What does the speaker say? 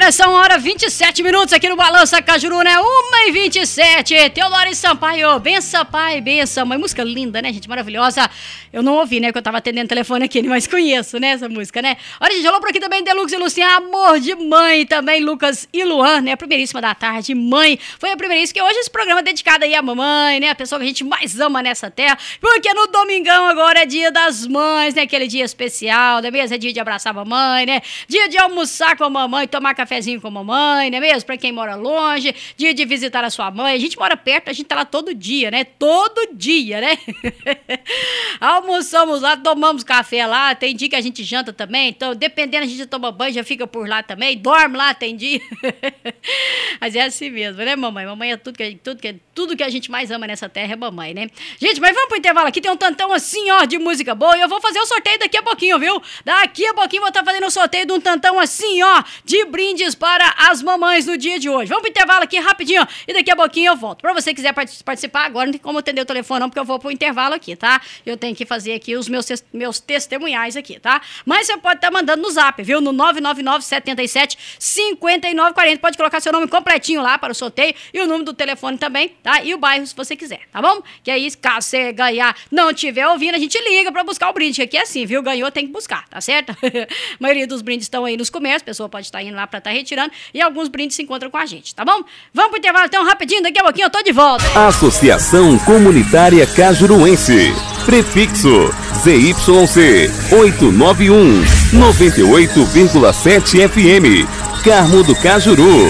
Atenção, hora 27 minutos aqui no Balança Cajuru, né? 1h27. Teodoro Sampaio, benção, pai, benção. Uma música linda, né, gente? Maravilhosa. Eu não ouvi, né? Porque eu tava atendendo o telefone aqui, mas conheço, né? Essa música, né? Olha, gente, alô por aqui também, Deluxe e Luciano, amor de mãe também, Lucas e Luan, né? A primeiríssima da tarde, mãe. Foi a primeiríssima que hoje esse programa é dedicado aí à mamãe, né? A pessoa que a gente mais ama nessa terra. Porque no domingão agora é dia das mães, né? Aquele dia especial, não é mesmo? É dia de abraçar a mamãe, né? Dia de almoçar com a mamãe, tomar cafezinho com a mamãe, não é mesmo? Pra quem mora longe, dia de visitar a sua mãe. A gente mora perto, a gente tá lá todo dia, né? Todo dia, né? Almoçamos lá, tomamos café lá, tem dia que a gente janta também, então dependendo a gente toma banho, já fica por lá também, dorme lá, tem dia. Mas é assim mesmo, né, mamãe? Mamãe é tudo que a gente mais ama nessa terra é mamãe, né? Gente, mas vamos pro intervalo aqui, tem um tantão assim, ó, de música boa, e eu vou fazer o sorteio daqui a pouquinho, viu? Daqui a pouquinho vou estar fazendo o sorteio de um tantão assim, ó, de brindes para as mamães no dia de hoje. Vamos pro intervalo aqui rapidinho, e daqui a pouquinho eu volto. Pra você que quiser participar agora, não tem como atender o telefone não, porque eu vou pro intervalo aqui, tá? Eu tenho que fazer aqui os meus testemunhais aqui, tá? Mas você pode estar mandando no zap, viu? No 999-77-5940. Pode colocar seu nome completinho lá para o sorteio e o número do telefone também, tá? E o bairro, se você quiser, tá bom? Que aí, caso você ganhar, não tiver ouvindo, a gente liga pra buscar o brinde, que aqui é assim, viu? Ganhou, tem que buscar, tá certo? A maioria dos brindes estão aí nos comércios, a pessoa pode estar indo lá pra estar retirando e alguns brindes se encontram com a gente, tá bom? Vamos pro intervalo então, rapidinho, daqui a pouquinho eu tô de volta. Associação Comunitária Cajuruense. Prefixo ZYC 891 98,7 FM. Carmo do Cajuru.